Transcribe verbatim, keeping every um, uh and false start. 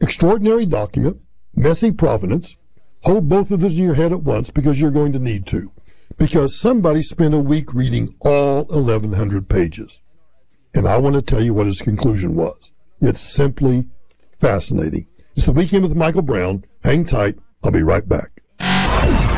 extraordinary document, messy provenance. Hold both of those in your head at once because you're going to need to. Because somebody spent a week reading all eleven hundred pages. And I want to tell you what his conclusion was. It's simply fascinating. It's the Weekend with Michael Brown. Hang tight. I'll be right back.